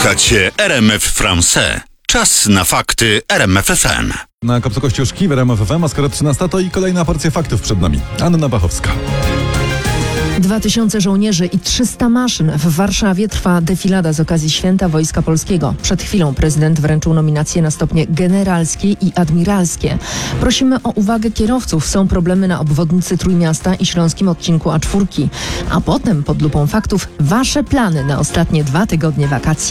Słuchacie RMF France. Czas na fakty RMF FM. Na Kopcu Kościuszki w RMF FM, a skoro 13 to i kolejna porcja faktów przed nami. Anna Bachowska. 2000 żołnierzy i 300 maszyn. W Warszawie trwa defilada z okazji Święta Wojska Polskiego. Przed chwilą prezydent wręczył nominacje na stopnie generalskie i admiralskie. Prosimy o uwagę kierowców. Są problemy na obwodnicy Trójmiasta i śląskim odcinku A4. A potem pod lupą faktów wasze plany na ostatnie 2 tygodnie wakacji.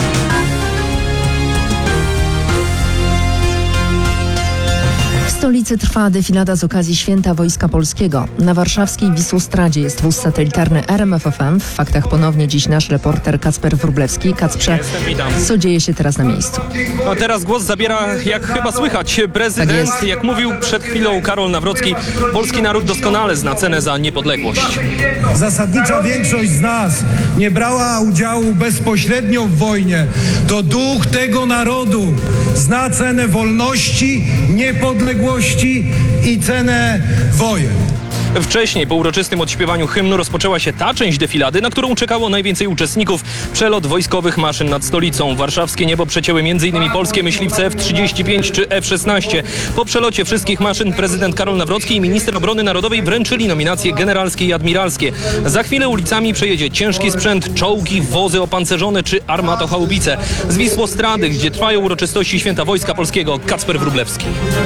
W stolicy trwa defilada z okazji Święta Wojska Polskiego. Na warszawskiej Wisłostradzie jest wóz satelitarny RMF FM. W faktach ponownie dziś nasz reporter Kacper Wróblewski. Kacprze, co dzieje się teraz na miejscu? A teraz głos zabiera, jak chyba słychać, prezydent. Tak jak mówił przed chwilą Karol Nawrocki, polski naród doskonale zna cenę za niepodległość. Zasadnicza większość z nas nie brała udziału bezpośrednio w wojnie. To duch tego narodu zna cenę wolności, niepodległości i cenę wojen. Wcześniej, po uroczystym odśpiewaniu hymnu, rozpoczęła się ta część defilady, na którą czekało najwięcej uczestników. Przelot wojskowych maszyn nad stolicą. Warszawskie niebo przecięły m.in. polskie myśliwce F-35 czy F-16. Po przelocie wszystkich maszyn prezydent Karol Nawrocki i minister obrony narodowej wręczyli nominacje generalskie i admiralskie. Za chwilę ulicami przejedzie ciężki sprzęt, czołgi, wozy opancerzone czy armatochaubice. Z Wisłostrady, gdzie trwają uroczystości Święta Wojska Polskiego, Kacper Wróblewski.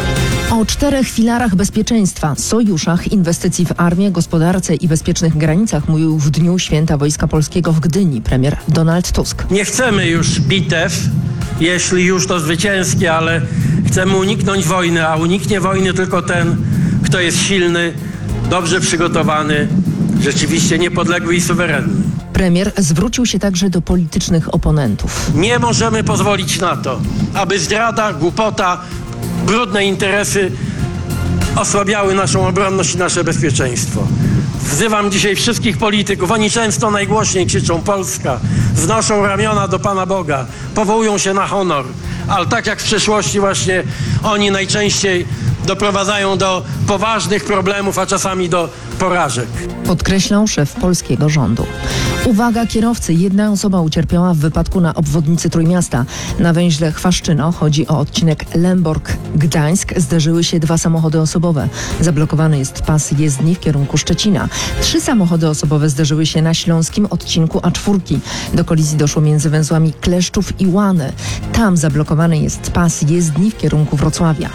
O 4 filarach bezpieczeństwa, sojuszach, inwestycji w armię, gospodarce i bezpiecznych granicach mówił w dniu Święta Wojska Polskiego w Gdyni premier Donald Tusk. Nie chcemy już bitew, jeśli już to zwycięskie, ale chcemy uniknąć wojny, a uniknie wojny tylko ten, kto jest silny, dobrze przygotowany, rzeczywiście niepodległy i suwerenny. Premier zwrócił się także do politycznych oponentów. Nie możemy pozwolić na to, aby zdrada, głupota, brudne interesy osłabiały naszą obronność i nasze bezpieczeństwo. Wzywam dzisiaj wszystkich polityków. Oni często najgłośniej krzyczą Polska, wznoszą ramiona do Pana Boga, powołują się na honor, ale tak jak w przeszłości właśnie oni najczęściej doprowadzają do poważnych problemów, a czasami do porażek. Podkreślał szef polskiego rządu. Uwaga kierowcy, jedna osoba ucierpiała w wypadku na obwodnicy Trójmiasta. Na węźle Chwaszczyno, chodzi o odcinek Lęborg-Gdańsk, zderzyły się 2 samochody osobowe. Zablokowany jest pas jezdni w kierunku Szczecina. 3 samochody osobowe zderzyły się na śląskim odcinku A4. Do kolizji doszło między węzłami Kleszczów i Łany. Tam zablokowany jest pas jezdni w kierunku Wrocławia.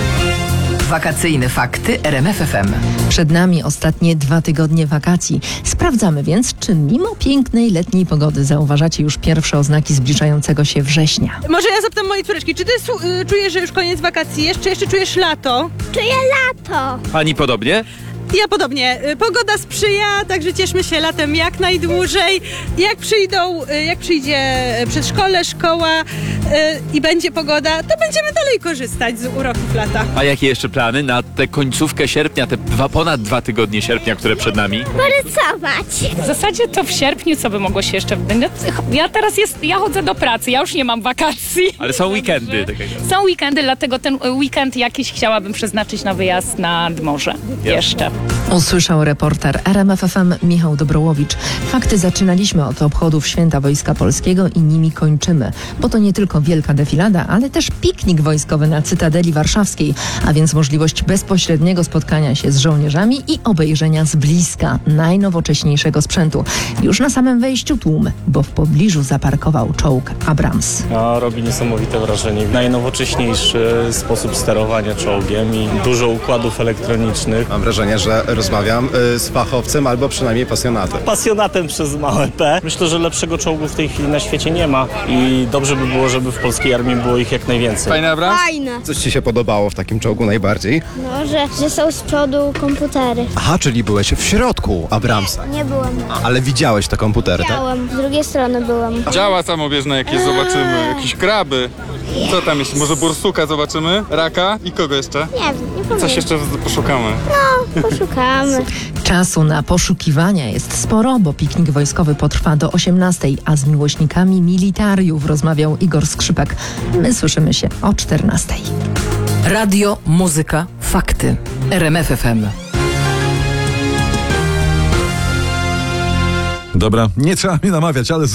Wakacyjne fakty RMF FM. Przed nami ostatnie 2 tygodnie wakacji. Sprawdzamy więc, czy mimo pięknej letniej pogody zauważacie już pierwsze oznaki zbliżającego się września. Może ja zapytam mojej córeczki, czy ty czujesz, że już koniec wakacji jest, czy jeszcze czujesz lato? Czuję lato. Pani podobnie? Ja podobnie. Pogoda sprzyja, także cieszmy się latem jak najdłużej. Jak przyjdzie przedszkole, szkoła i będzie pogoda, to będziemy dalej korzystać z uroków lata. A jakie jeszcze plany na tę końcówkę sierpnia, te ponad 2 tygodnie sierpnia, które przed nami? Porysować. W zasadzie to w sierpniu, co by mogło się jeszcze... Ja chodzę do pracy, ja już nie mam wakacji. Ale są weekendy. Są weekendy, dlatego ten weekend jakiś chciałabym przeznaczyć na wyjazd nad morze. Jeszcze. Usłyszał reporter RMF FM Michał Dobrołowicz. Fakty zaczynaliśmy od obchodów Święta Wojska Polskiego i nimi kończymy. Bo to nie tylko wielka defilada, ale też piknik wojskowy na Cytadeli Warszawskiej, a więc możliwość bezpośredniego spotkania się z żołnierzami i obejrzenia z bliska najnowocześniejszego sprzętu. Już na samym wejściu tłum, bo w pobliżu zaparkował czołg Abrams. Robi niesamowite wrażenie. Najnowocześniejszy sposób sterowania czołgiem i dużo układów elektronicznych. Mam wrażenie, że rozmawiam z fachowcem albo przynajmniej pasjonatem. Pasjonatem przez małe P. Myślę, że lepszego czołgu w tej chwili na świecie nie ma i dobrze by było, żeby w polskiej armii było ich jak najwięcej. Fajny Abrams? Fajne. Coś ci się podobało w takim czołgu najbardziej? No, że są z przodu komputery. Aha, czyli byłeś w środku Abramsa. Nie byłam. Ale widziałeś te komputery, tak? Widziałam. Z drugiej strony byłam. Działa samobieżne jakieś zobaczymy. Jakieś kraby. Co tam jeszcze? Może bursuka zobaczymy? Raka? I kogo jeszcze? Nie pamiętam. Coś jeszcze poszukamy. No, poszukamy. Czasu na poszukiwania jest sporo, bo piknik wojskowy potrwa do 18:00, a z miłośnikami militariów rozmawiał Igor Skrzypek. My słyszymy się o 14:00. Radio, muzyka, fakty. RMF FM. Dobra, nie trzeba mnie namawiać, ale